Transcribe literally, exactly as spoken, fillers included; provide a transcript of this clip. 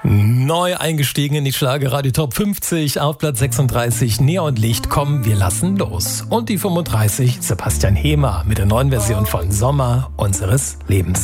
Neu eingestiegen in die Schlagerradio Top fünfzig, auf Platz sechsunddreißig Neon Licht, komm, wir lassen los. Und die fünfunddreißig Sebastian Hemer mit der neuen Version von Sommer unseres Lebens.